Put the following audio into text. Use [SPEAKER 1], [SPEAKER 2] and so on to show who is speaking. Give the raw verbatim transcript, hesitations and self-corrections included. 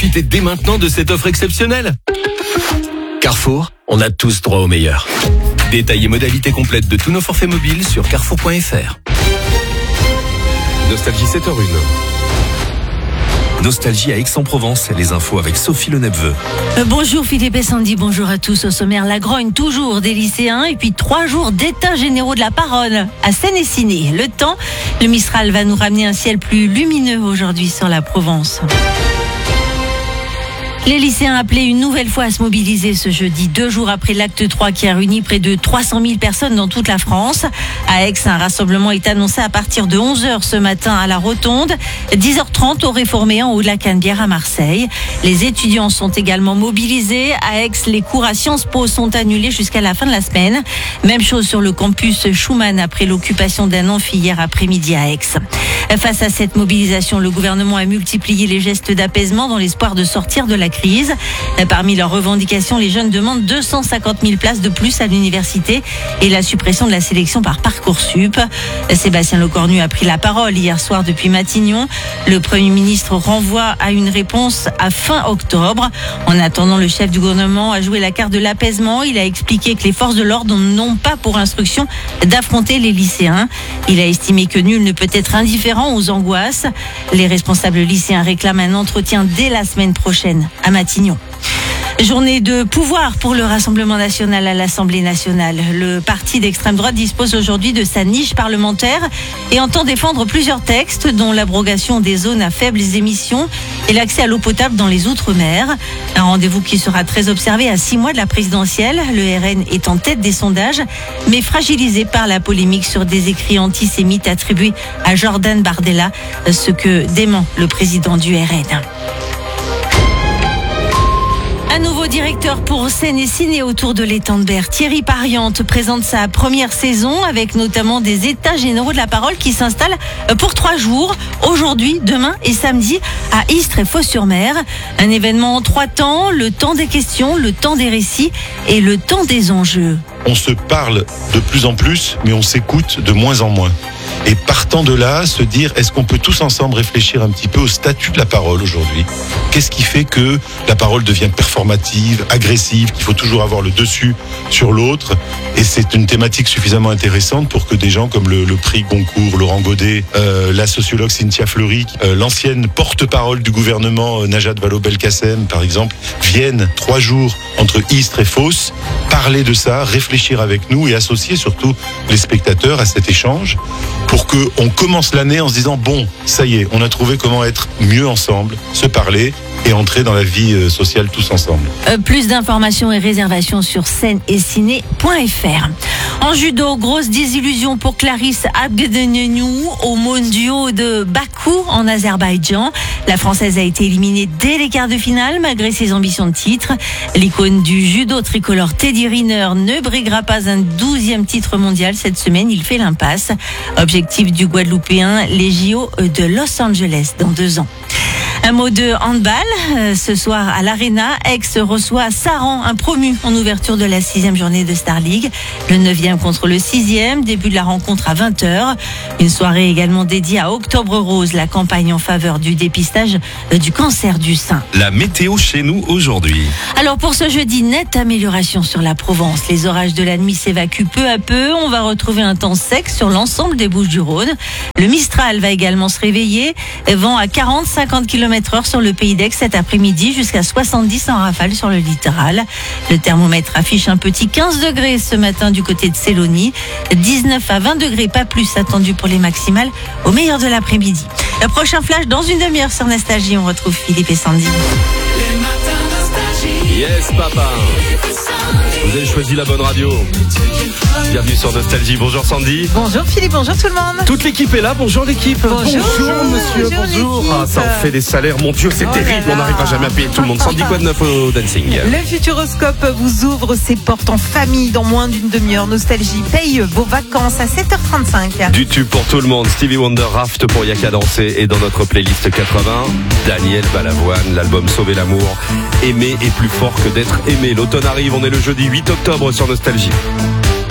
[SPEAKER 1] Profitez dès maintenant de cette offre exceptionnelle. Carrefour, on a tous droit au meilleur. Détails et modalités complètes de tous nos forfaits mobiles sur carrefour point f r. Nostalgie sept heures zéro un. Nostalgie à Aix-en-Provence, les infos avec Sophie Le Nepveu.
[SPEAKER 2] Euh, bonjour Philippe et Sandy, bonjour à tous. Au sommaire, la grogne toujours des lycéens et puis trois jours d'états généraux de la parole à Seine-et-Siné. Le temps, le Mistral va nous ramener un ciel plus lumineux aujourd'hui sur la Provence. Les lycéens appelés une nouvelle fois à se mobiliser ce jeudi, deux jours après l'acte trois qui a réuni près de trois cent mille personnes dans toute la France. À Aix, un rassemblement est annoncé à partir de onze heures ce matin à la Rotonde, dix heures trente au Réformé en haut de la Canebière à Marseille. Les étudiants sont également mobilisés. À Aix, les cours à Sciences Po sont annulés jusqu'à la fin de la semaine. Même chose sur le campus Schumann après l'occupation d'un amphi hier après-midi à Aix. Face à cette mobilisation, le gouvernement a multiplié les gestes d'apaisement dans l'espoir de sortir de la crise. Parmi leurs revendications, les jeunes demandent deux cent cinquante mille places de plus à l'université et la suppression de la sélection par Parcoursup. Sébastien Lecornu a pris la parole hier soir depuis Matignon. Le Premier ministre renvoie à une réponse à fin octobre. En attendant, le chef du gouvernement a joué la carte de l'apaisement. Il a expliqué que les forces de l'ordre n'ont pas pour instruction d'affronter les lycéens. Il a estimé que nul ne peut être indifférent aux angoisses. Les responsables lycéens réclament un entretien dès la semaine prochaine à Matignon. Journée de pouvoir pour le Rassemblement national à l'Assemblée nationale. Le parti d'extrême droite dispose aujourd'hui de sa niche parlementaire et entend défendre plusieurs textes, dont l'abrogation des zones à faibles émissions et l'accès à l'eau potable dans les Outre-mer. Un rendez-vous qui sera très observé à six mois de la présidentielle. Le R N est en tête des sondages, mais fragilisé par la polémique sur des écrits antisémites attribués à Jordan Bardella, ce que dément le président du R N. Un nouveau directeur pour Seine-et-Siné autour de l'étang de Berre. Thierry Pariante présente sa première saison avec notamment des états généraux de la parole qui s'installent pour trois jours, aujourd'hui, demain et samedi à Istres et Fos-sur-Mer. Un événement en trois temps, le temps des questions, le temps des récits et le temps des enjeux.
[SPEAKER 3] On se parle de plus en plus, mais on s'écoute de moins en moins. Et partant de là, se dire, est-ce qu'on peut tous ensemble réfléchir un petit peu au statut de la parole aujourd'hui ? Qu'est-ce qui fait que la parole devient performative, agressive, qu'il faut toujours avoir le dessus sur l'autre ? Et c'est une thématique suffisamment intéressante pour que des gens comme le, le prix Goncourt, Laurent Godet, euh, la sociologue Cynthia Fleury, euh, l'ancienne porte-parole du gouvernement euh, Najat Vallaud-Belkacem, par exemple, viennent trois jours entre Istres et Fos, parler de ça, réfléchir avec nous et associer surtout les spectateurs à cet échange pour qu'on commence l'année en se disant bon, ça y est, on a trouvé comment être mieux ensemble, se parler et entrer dans la vie sociale tous ensemble.
[SPEAKER 2] Euh, plus d'informations et réservations sur seine et ciné point f r. En judo, grosse désillusion pour Clarisse Abdenenou au mondiaux de Bakou en Azerbaïdjan. La Française a été éliminée dès les quarts de finale malgré ses ambitions de titre. L'icône du judo tricolore Teddy Riner ne briguera pas un douzième titre mondial cette semaine. Il fait l'impasse. Objectif du Guadeloupéen, les J O de Los Angeles dans deux ans. Un mot de handball. Ce soir à l'Arena, Aix reçoit Saran, un promu en ouverture de la sixième journée de Star League. Le neuvième contre le sixième, début de la rencontre à vingt heures. Une soirée également dédiée à Octobre Rose, la campagne en faveur du dépistage du cancer du sein.
[SPEAKER 1] La météo chez nous aujourd'hui.
[SPEAKER 2] Alors pour ce jeudi, nette amélioration sur la Provence. Les orages de la nuit s'évacuent peu à peu. On va retrouver un temps sec sur l'ensemble des Bouches-du-Rhône. Le Mistral va également se réveiller. Vent à quarante à cinquante kilomètres heure sur le pays d'Aix cet après-midi, jusqu'à soixante-dix en rafale sur le littoral. Le thermomètre affiche un petit quinze degrés ce matin du côté de Célonie. dix-neuf à vingt degrés, pas plus attendu pour les maximales au meilleur de l'après-midi. Le prochain flash dans une demi-heure sur Nostalgie. On retrouve Philippe et Sandy.
[SPEAKER 1] Yes, papa. Vous avez choisi la bonne radio. Bienvenue sur Nostalgie. Bonjour Sandy.
[SPEAKER 4] Bonjour Philippe, bonjour tout le monde.
[SPEAKER 1] Toute l'équipe est là. Bonjour l'équipe.
[SPEAKER 4] Bonjour,
[SPEAKER 1] bonjour monsieur, bonjour.
[SPEAKER 4] bonjour
[SPEAKER 1] Ah, ça en fait des salaires. Mon Dieu, c'est
[SPEAKER 4] oh
[SPEAKER 1] terrible.
[SPEAKER 4] là là.
[SPEAKER 1] On n'arrivera jamais à payer tout le monde. Sandy, quoi de neuf au dancing?
[SPEAKER 4] Le Futuroscope vous ouvre ses portes en famille dans moins d'une demi-heure. Nostalgie paye vos vacances à sept heures trente-cinq.
[SPEAKER 1] Du tube pour tout le monde. Stevie Wonder, Raft pour Yaka danser. Et dans notre playlist quatre-vingts, Daniel Balavoine, l'album Sauver l'amour. Aimer est plus fort que d'être aimé. L'automne arrive. On est le jeudi huit octobre sur Nostalgie.